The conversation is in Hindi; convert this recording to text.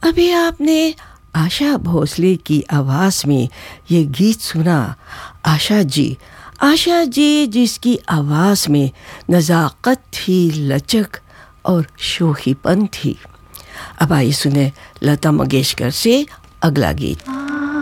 अभी आपने आशा भोसले की आवाज़ में ये गीत सुना। आशा जी जिसकी आवाज़ में नज़ाकत थी, लचक और शोखीपन थी। अब आइए सुने लता मंगेशकर से अगला गीत।